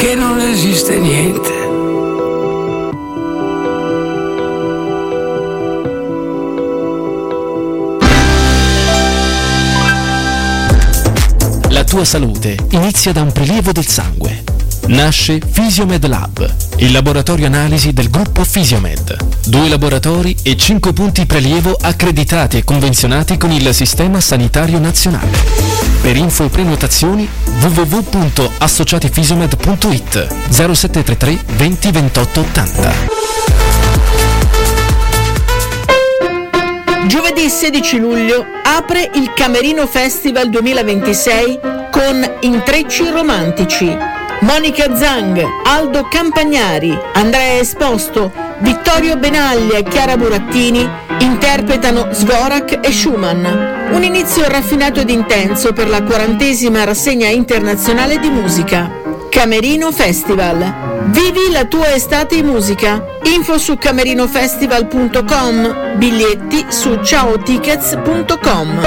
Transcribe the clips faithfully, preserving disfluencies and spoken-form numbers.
che non esiste niente. La tua salute inizia da un prelievo del sangue. Nasce Fisiomed Lab, il laboratorio analisi del gruppo Fisiomed. Due laboratori e cinque punti prelievo accreditati e convenzionati con il Sistema Sanitario Nazionale. Per info e prenotazioni w w w punto associatifisiomed punto i t zero sette tre tre venti ventotto ottanta. Giovedì sedici luglio apre il Camerino Festival duemilaventisei con Intrecci Romantici. Monica Zang, Aldo Campagnari, Andrea Esposto, Vittorio Benaglia e Chiara Burattini interpretano Dvorak e Schumann. Un inizio raffinato ed intenso per la quarantesima rassegna internazionale di musica. Camerino Festival. Vivi la tua estate in musica. Info su camerinofestival punto com. Biglietti su ciao tickets punto com.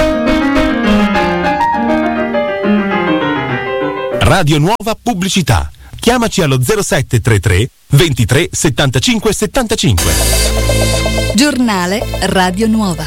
Radio Nuova Pubblicità. Chiamaci allo zero sette tre tre ventitré settantacinque settantacinque. Giornale Radio Nuova.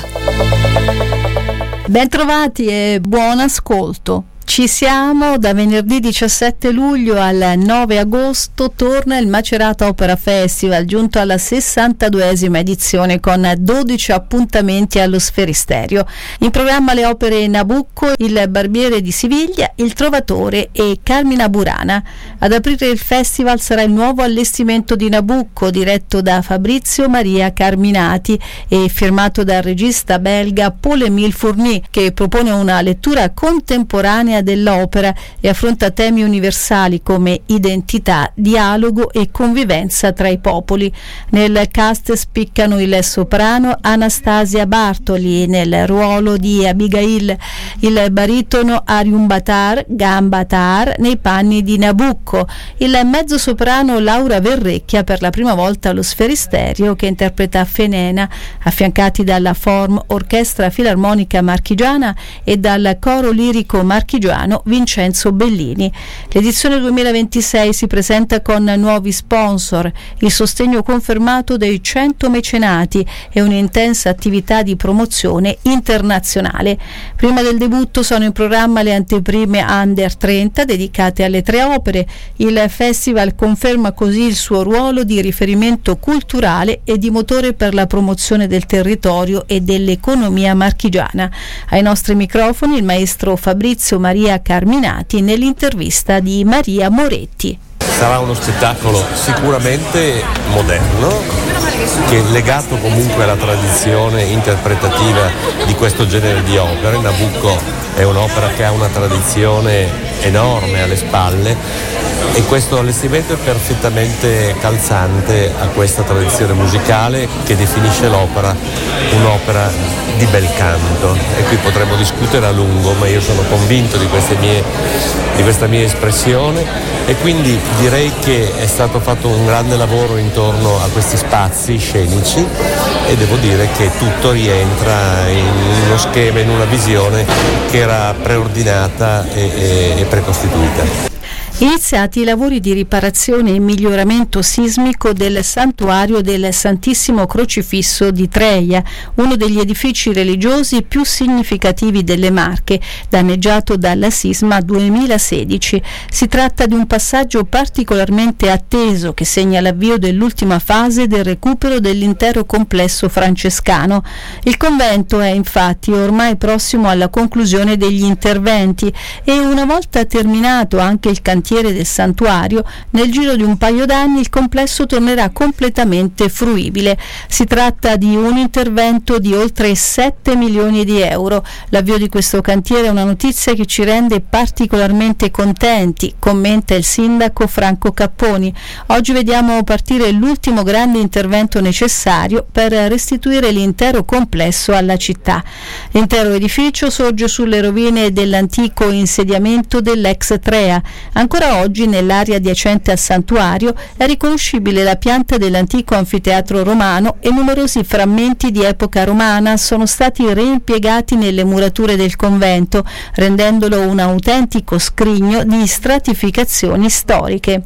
Bentrovati e buon ascolto. Ci siamo, da venerdì diciassette luglio al nove agosto torna il Macerata Opera Festival, giunto alla sessantaduesima edizione con dodici appuntamenti allo Sferisterio. In programma le opere Nabucco, Il Barbiere di Siviglia, Il Trovatore e Carmina Burana. Ad aprire il festival sarà il nuovo allestimento di Nabucco, diretto da Fabrizio Maria Carminati e firmato dal regista belga Paul-Émile Fournier, che propone una lettura contemporanea dell'opera e affronta temi universali come identità, dialogo e convivenza tra i popoli. Nel cast spiccano il soprano Anastasia Bartoli nel ruolo di Abigail, il baritono Arium Batar, Gambatar nei panni di Nabucco, il mezzosoprano Laura Verrecchia per la prima volta allo Sferisterio che interpreta Fenena, affiancati dalla Form Orchestra Filarmonica Marchigiana e dal coro lirico marchigiano Vincenzo Bellini. L'edizione duemilaventisei si presenta con nuovi sponsor, il sostegno confermato dei cento mecenati e un'intensa attività di promozione internazionale. Prima del debutto sono in programma le anteprime Under trenta dedicate alle tre opere. Il festival conferma così il suo ruolo di riferimento culturale e di motore per la promozione del territorio e dell'economia marchigiana. Ai nostri microfoni il maestro Fabrizio Maria Carminati nell'intervista di Maria Moretti. Sarà uno spettacolo sicuramente moderno, che è legato comunque alla tradizione interpretativa di questo genere di opere. Nabucco è un'opera che ha una tradizione enorme alle spalle e questo allestimento è perfettamente calzante a questa tradizione musicale che definisce l'opera un'opera di bel canto, e qui potremmo discutere a lungo, ma io sono convinto di queste mie, di questa mia espressione, e quindi direi che è stato fatto un grande lavoro intorno a questi spazi scenici e devo dire che tutto rientra in uno schema, in una visione che era preordinata e, e, e precostituita. Iniziati i lavori di riparazione e miglioramento sismico del santuario del Santissimo Crocifisso di Treia, uno degli edifici religiosi più significativi delle Marche, danneggiato dal sisma duemilasedici. Si tratta di un passaggio particolarmente atteso che segna l'avvio dell'ultima fase del recupero dell'intero complesso francescano. Il convento è infatti ormai prossimo alla conclusione degli interventi e una volta terminato anche il cantiere del santuario, nel giro di un paio d'anni il complesso tornerà completamente fruibile. Si tratta di un intervento di oltre sette milioni di euro. L'avvio di questo cantiere è una notizia che ci rende particolarmente contenti, commenta il sindaco Franco Capponi. Oggi vediamo partire l'ultimo grande intervento necessario per restituire l'intero complesso alla città. L'intero edificio sorge sulle rovine dell'antico insediamento dell'ex Trea. Ancora oggi nell'area adiacente al santuario è riconoscibile la pianta dell'antico anfiteatro romano e numerosi frammenti di epoca romana sono stati reimpiegati nelle murature del convento, rendendolo un autentico scrigno di stratificazioni storiche.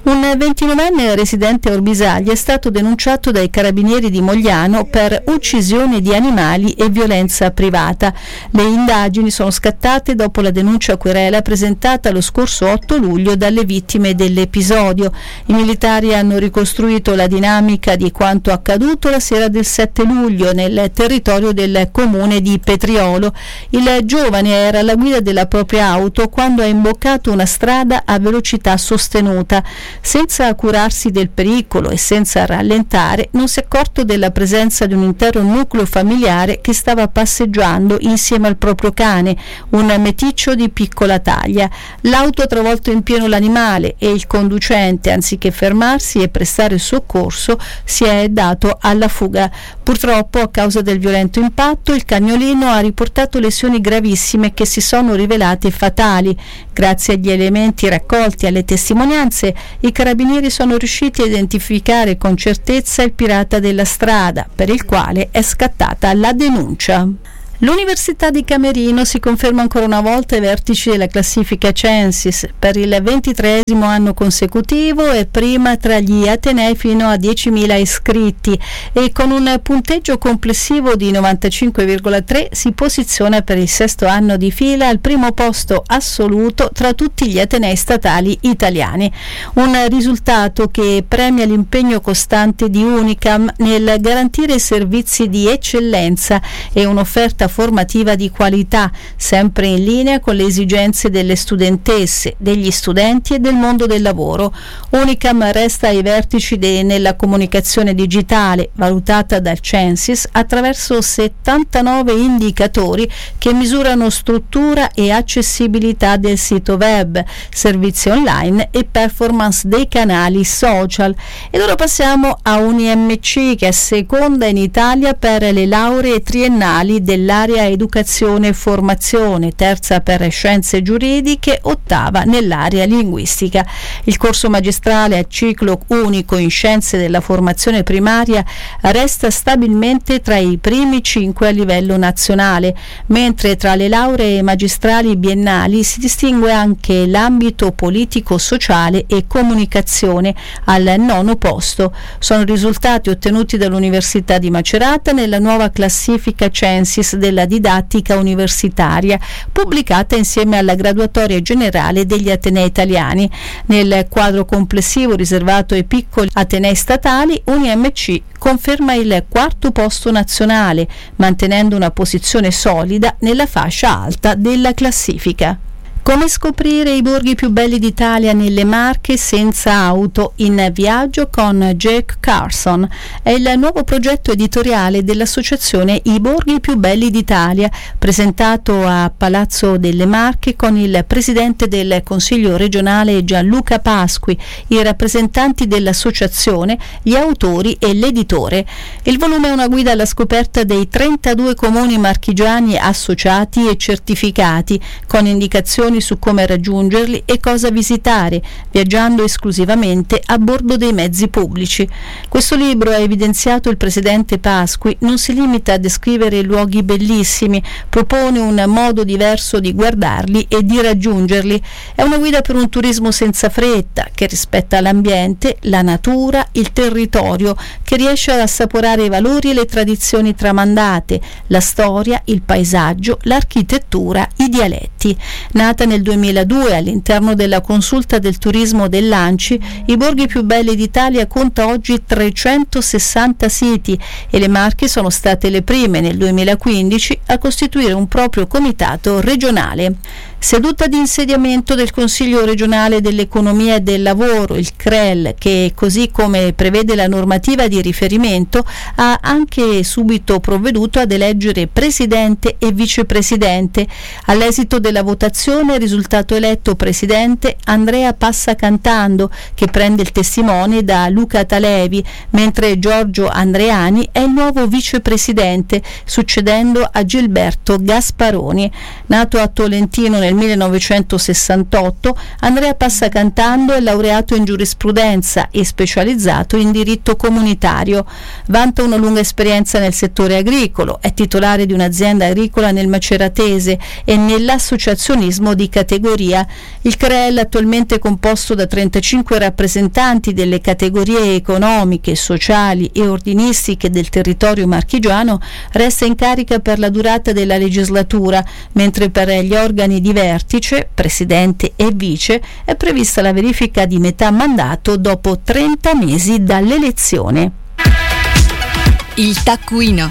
Un ventinovenne residente a Orbisaglia è stato denunciato dai carabinieri di Mogliano per uccisione di animali e violenza privata. Le indagini sono scattate dopo la denuncia querela presentata lo scorso otto luglio dalle vittime dell'episodio. I militari hanno ricostruito la dinamica di quanto accaduto la sera del sette luglio nel territorio del comune di Petriolo. Il giovane era alla guida della propria auto quando ha imboccato una strada a velocità sostenuta. Senza curarsi del pericolo e senza rallentare, non si è accorto della presenza di un intero nucleo familiare che stava passeggiando insieme al proprio cane, un meticcio di piccola taglia. L'auto ha travolto in pieno l'animale e il conducente, anziché fermarsi e prestare soccorso, si è dato alla fuga. Purtroppo, a causa del violento impatto, il cagnolino ha riportato lesioni gravissime che si sono rivelate fatali. Grazie agli elementi raccolti e alle testimonianze, i carabinieri sono riusciti a identificare con certezza il pirata della strada, per il quale è scattata la denuncia. L'Università di Camerino si conferma ancora una volta ai vertici della classifica Censis. Per il ventitreesimo anno consecutivo è prima tra gli atenei fino a diecimila iscritti e con un punteggio complessivo di novantacinque virgola tre si posiziona per il sesto anno di fila al primo posto assoluto tra tutti gli atenei statali italiani. Un risultato che premia l'impegno costante di Unicam nel garantire servizi di eccellenza e un'offerta formativa di qualità, sempre in linea con le esigenze delle studentesse, degli studenti e del mondo del lavoro. Unicam resta ai vertici de- nella comunicazione digitale, valutata dal Censis attraverso settantanove indicatori che misurano struttura e accessibilità del sito web, servizi online e performance dei canali social. Ed ora passiamo a U N I M C, che è seconda in Italia per le lauree triennali dell'area educazione e formazione, terza per scienze giuridiche, ottava nell'area linguistica. Il corso magistrale a ciclo unico in scienze della formazione primaria resta stabilmente tra i primi cinque a livello nazionale, mentre tra le lauree magistrali biennali si distingue anche l'ambito politico-sociale e comunicazione al nono posto. Sono risultati ottenuti dall'Università di Macerata nella nuova classifica Censis della didattica universitaria, pubblicata insieme alla graduatoria generale degli atenei italiani. Nel quadro complessivo riservato ai piccoli atenei statali, U N I M C conferma il quarto posto nazionale, mantenendo una posizione solida nella fascia alta della classifica. Come scoprire i borghi più belli d'Italia nelle Marche senza auto, in viaggio con Jake Carson. È il nuovo progetto editoriale dell'associazione I Borghi più belli d'Italia, presentato a Palazzo delle Marche con il presidente del Consiglio regionale Gianluca Pasqui, i rappresentanti dell'associazione, gli autori e l'editore. Il volume è una guida alla scoperta dei trentadue comuni marchigiani associati e certificati, con indicazioni su come raggiungerli e cosa visitare, viaggiando esclusivamente a bordo dei mezzi pubblici. Questo libro, ha evidenziato il presidente Pasqui, non si limita a descrivere luoghi bellissimi, propone un modo diverso di guardarli e di raggiungerli. È una guida per un turismo senza fretta, che rispetta l'ambiente, la natura, il territorio, che riesce ad assaporare i valori e le tradizioni tramandate, la storia, il paesaggio, l'architettura, i dialetti. Nata nel duemiladue all'interno della consulta del turismo dell'Anci, I Borghi più belli d'Italia conta oggi trecentosessanta siti e le Marche sono state le prime nel duemilaquindici a costituire un proprio comitato regionale. Seduta di insediamento del Consiglio regionale dell'economia e del lavoro, il C R E L, che così come prevede la normativa di riferimento ha anche subito provveduto ad eleggere presidente e vicepresidente. All'esito della votazione è risultato eletto presidente Andrea Passacantando, che prende il testimone da Luca Talevi, mentre Giorgio Andreani è il nuovo vicepresidente, succedendo a Gilberto Gasparoni. Nato a Tolentino nel nel millenovecentosessantotto, Andrea Passacantando è laureato in giurisprudenza e specializzato in diritto comunitario. Vanta una lunga esperienza nel settore agricolo, è titolare di un'azienda agricola nel Maceratese e nell'associazionismo di categoria. Il C R E L, attualmente composto da trentacinque rappresentanti delle categorie economiche, sociali e ordinistiche del territorio marchigiano, resta in carica per la durata della legislatura, mentre per gli organi di vertice, presidente e vice, è prevista la verifica di metà mandato dopo trenta mesi dall'elezione. Il taccuino.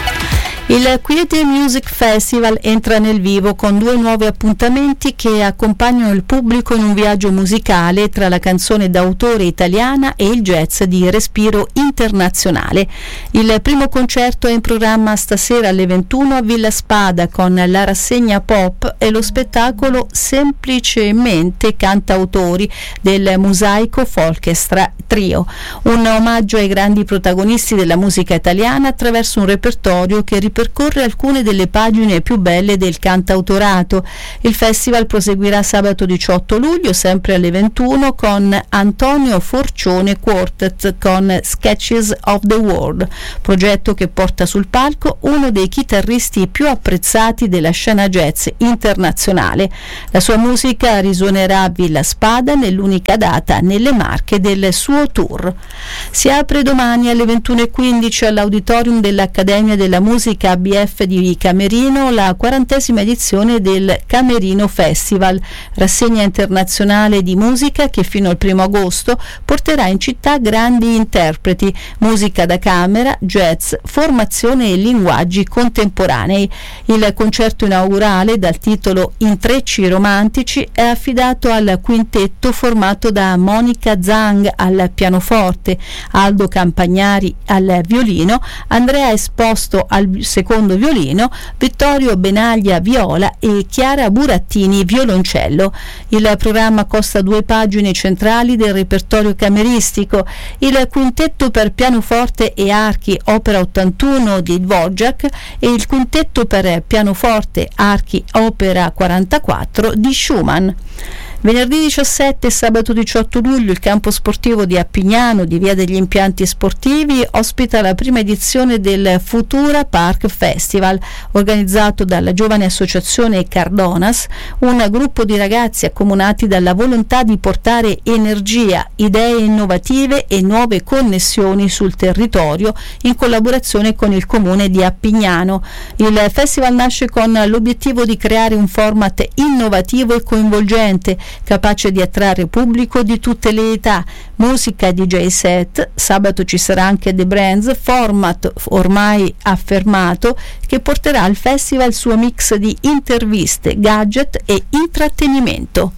Il Quiete Music Festival entra nel vivo con due nuovi appuntamenti che accompagnano il pubblico in un viaggio musicale tra la canzone d'autore italiana e il jazz di respiro internazionale. Il primo concerto è in programma stasera alle ventuno a Villa Spada con la rassegna pop e lo spettacolo Semplicemente Cantautori del Mosaico Folkestra Trio, un omaggio ai grandi protagonisti della musica italiana attraverso un repertorio che ripercorre alcune delle pagine più belle del cantautorato. Il festival proseguirà sabato diciotto luglio sempre alle ventuno con Antonio Forcione Quartet con Sketches of the World, progetto che porta sul palco uno dei chitarristi più apprezzati della scena jazz internazionale. La sua musica risuonerà a Villa Spada nell'unica data nelle Marche del suo tour. Si apre domani alle ventuno e quindici all'Auditorium dell'Accademia della Musica A B F di Camerino la quarantesima edizione del Camerino Festival, rassegna internazionale di musica che fino al primo agosto porterà in città grandi interpreti, musica da camera, jazz, formazione e linguaggi contemporanei. Il concerto inaugurale, dal titolo Intrecci romantici, è affidato al quintetto formato da Monica Zang al pianoforte, Aldo Campagnari al violino, Andrea Esposto al secondo violino, Vittorio Benaglia viola e Chiara Burattini violoncello. Il programma consta due pagine centrali del repertorio cameristico: il quintetto per pianoforte e archi opera ottantuno di Dvorak e il quintetto per pianoforte, archi opera quarantaquattro di Schumann. Venerdì diciassette e sabato diciotto luglio il campo sportivo di Appignano di Via degli Impianti Sportivi ospita la prima edizione del Futura Park Festival, organizzato dalla giovane associazione Cardonas, un gruppo di ragazzi accomunati dalla volontà di portare energia, idee innovative e nuove connessioni sul territorio in collaborazione con il comune di Appignano. Il festival nasce con l'obiettivo di creare un format innovativo e coinvolgente, capace di attrarre pubblico di tutte le età, musica D J set. Sabato ci sarà anche The Brands, format ormai affermato che porterà al festival il suo mix di interviste, gadget e intrattenimento.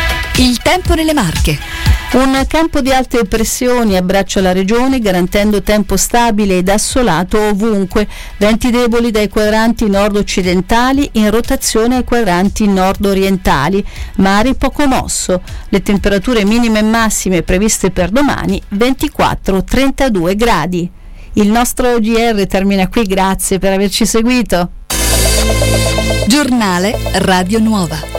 Il tempo nelle Marche. Un campo di alte pressioni abbraccia la regione garantendo tempo stabile ed assolato ovunque, venti deboli dai quadranti nord-occidentali in rotazione ai quadranti nord-orientali, mare poco mosso. Le temperature minime e massime previste per domani ventiquattro trentadue gradi. Il nostro G R termina qui, grazie per averci seguito. Giornale Radio Nuova.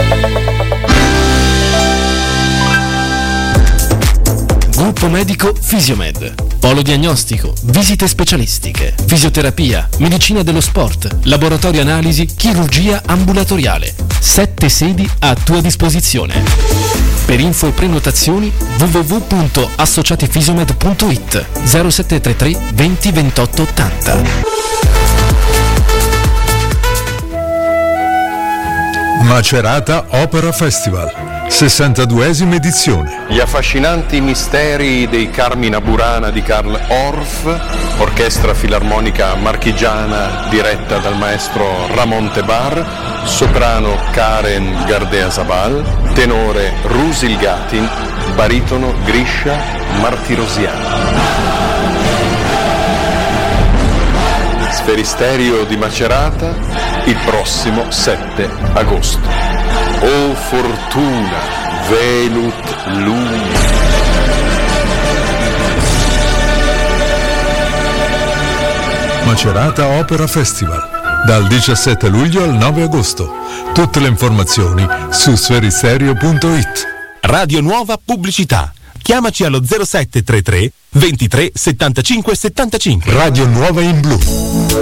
Gruppo medico Fisiomed. Polo diagnostico, visite specialistiche, fisioterapia, medicina dello sport, laboratorio analisi, chirurgia ambulatoriale. Sette sedi a tua disposizione. Per info e prenotazioni w w w punto associatifisiomed punto it zero sette tre tre venti ventotto ottanta. Macerata Opera Festival, sessantaduesima edizione. Gli affascinanti misteri dei Carmina Burana di Karl Orff, orchestra filarmonica marchigiana diretta dal maestro Ramon Tebar, soprano Karen Gardea-Zabal, tenore Rusil Gatin, baritono Grisha Martirosian. Sferisterio di Macerata il prossimo sette agosto. O fortuna, velut luna. Macerata Opera Festival, dal diciassette luglio al nove agosto. Tutte le informazioni su sferisterio punto it. Radio Nuova Pubblicità. Chiamaci allo zero sette tre tre ventitré settantacinque settantacinque. Radio Nuova in blu.